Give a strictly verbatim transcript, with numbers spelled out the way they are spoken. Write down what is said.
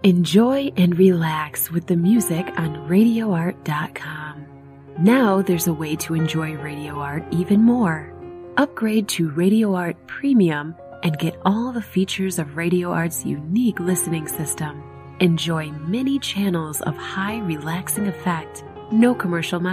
Enjoy and relax with the music on radio art dot com. Now there's a way to enjoy Radio Art even more. Upgrade to Radio Art Premium and get all the features of Radio Art's unique listening system. Enjoy many channels of high relaxing effect, no commercial